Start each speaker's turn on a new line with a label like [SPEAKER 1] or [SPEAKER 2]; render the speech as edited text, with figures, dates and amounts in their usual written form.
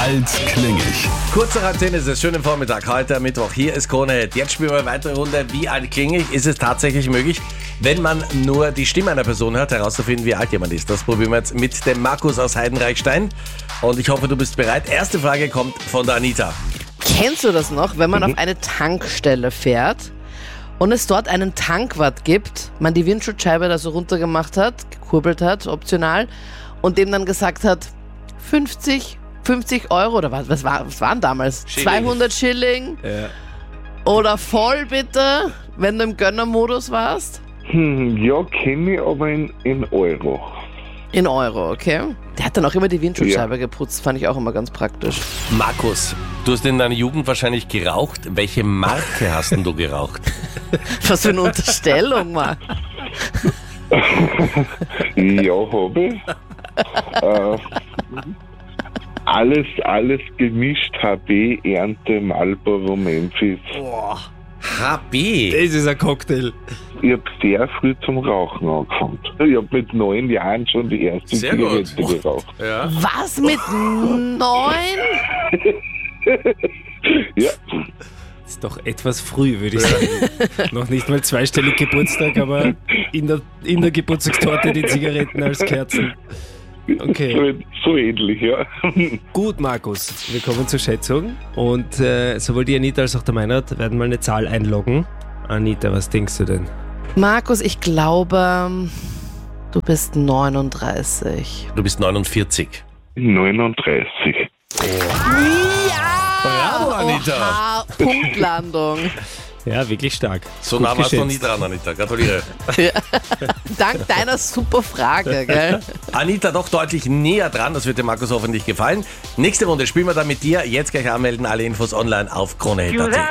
[SPEAKER 1] altklingig.
[SPEAKER 2] Kurze Antenne, es ist schönen Vormittag, heute am Mittwoch. Hier ist Krone Hit. Jetzt spielen wir eine weitere Runde. Wie alt klingig? Ist es tatsächlich möglich, wenn man nur die Stimme einer Person hört, herauszufinden, wie alt jemand ist? Das probieren wir jetzt mit dem Markus aus Heidenreichstein. Und ich hoffe, du bist bereit. Erste Frage kommt von der Anita.
[SPEAKER 3] Kennst du das noch, wenn man auf eine Tankstelle fährt und es dort einen Tankwart gibt, man die Windschutzscheibe da so runtergemacht hat, gekurbelt hat, optional, und dem dann gesagt hat, 50 Euro oder was waren damals?
[SPEAKER 2] Schilling.
[SPEAKER 3] 200 Schilling
[SPEAKER 2] Ja.
[SPEAKER 3] oder voll bitte, wenn du im Gönnermodus warst?
[SPEAKER 4] Ja, kenne ich, aber in Euro.
[SPEAKER 3] In Euro, okay. Der hat dann auch immer die Windschutzscheibe geputzt, fand ich auch immer ganz praktisch.
[SPEAKER 2] Markus, du hast in deiner Jugend wahrscheinlich geraucht. Welche Marke hast denn du geraucht?
[SPEAKER 3] Was für eine Unterstellung, Mann.
[SPEAKER 4] Ja, habe ich. Alles gemischt, HB, Ernte, Marlboro, Memphis.
[SPEAKER 2] HB.
[SPEAKER 5] Das ist ein Cocktail.
[SPEAKER 4] Ich habe sehr früh zum Rauchen angefangen. Ich habe mit 9 Jahren schon die erste
[SPEAKER 2] Sehr gut.
[SPEAKER 4] Zigarette geraucht.
[SPEAKER 2] Ja.
[SPEAKER 3] Was, mit 9?
[SPEAKER 4] Ja,
[SPEAKER 5] Das ist doch etwas früh, würde ich sagen. Noch nicht mal zweistellig Geburtstag, aber in der Geburtstagstorte die Zigaretten als Kerzen. Okay.
[SPEAKER 4] so ähnlich, ja.
[SPEAKER 5] Gut, Markus. Wir kommen zur Schätzung. Und sowohl die Anita als auch der Meinrad werden mal eine Zahl einloggen. Anita, was denkst du denn?
[SPEAKER 3] Markus, ich glaube, du bist 39.
[SPEAKER 2] Du bist 49.
[SPEAKER 4] 39.
[SPEAKER 2] Bravo, Anita.
[SPEAKER 3] Oha, Punktlandung.
[SPEAKER 5] Ja, wirklich stark.
[SPEAKER 2] So
[SPEAKER 5] Gut
[SPEAKER 2] nah warst du noch nie
[SPEAKER 5] geschätzt.
[SPEAKER 2] dran, Anita. Gratuliere.
[SPEAKER 3] Dank deiner super Frage, gell?
[SPEAKER 2] Anita doch deutlich näher dran. Das wird dem Markus hoffentlich gefallen. Nächste Runde spielen wir dann mit dir. Jetzt gleich anmelden. Alle Infos online auf kronehit.at.